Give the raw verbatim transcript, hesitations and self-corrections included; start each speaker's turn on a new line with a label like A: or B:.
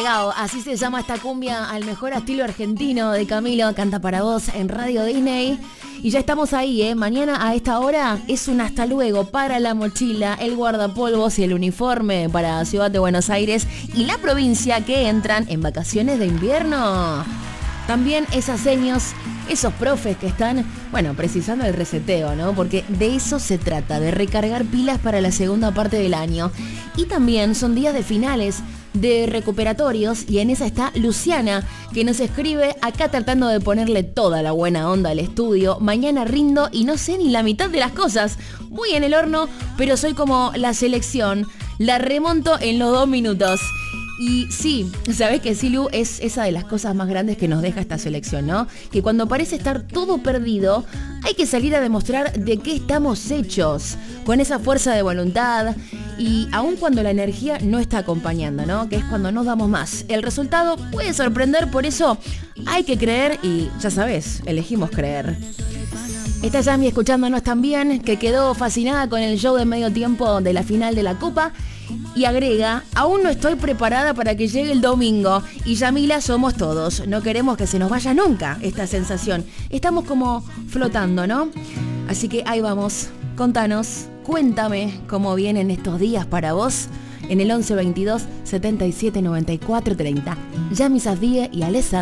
A: Recargado, así se llama esta cumbia al mejor estilo argentino de Camilo, canta para vos en Radio Disney. Y ya estamos ahí, ¿eh? Mañana a esta hora es un hasta luego para la mochila, el guardapolvos y el uniforme para Ciudad de Buenos Aires y la provincia que entran en vacaciones de invierno. También esas seños, esos profes que están, bueno, precisando el reseteo, ¿no? Porque de eso se trata, de recargar pilas para la segunda parte del año. Y también son días de finales, de recuperatorios, y en esa está Luciana, que nos escribe acá tratando de ponerle toda la buena onda al estudio. Mañana rindo y no sé ni la mitad de las cosas. Muy en el horno, pero soy como la selección. La remonto en los dos minutos. Y sí, sabés que Silu es esa de las cosas más grandes que nos deja esta selección, ¿no? Que cuando parece estar todo perdido, hay que salir a demostrar de qué estamos hechos, con esa fuerza de voluntad, y aun cuando la energía no está acompañando, ¿no? Que es cuando nos damos más. El resultado puede sorprender, por eso hay que creer y, ya sabés, elegimos creer. Está Yami escuchándonos también, que quedó fascinada con el show de medio tiempo de la final de la Copa. Y agrega, aún no estoy preparada para que llegue el domingo. Y Yamila somos todos. No queremos que se nos vaya nunca esta sensación. Estamos como flotando, ¿no? Así que ahí vamos. Contanos, cuéntame cómo vienen estos días para vos. En el once veintidós setenta y siete noventa y cuatro treinta. Yami Safdie y Alessa.